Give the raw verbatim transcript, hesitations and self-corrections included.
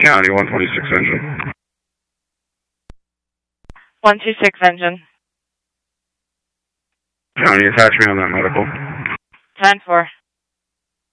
County, one twenty-six engine. one two six engine. County, attach me on that medical. ten four.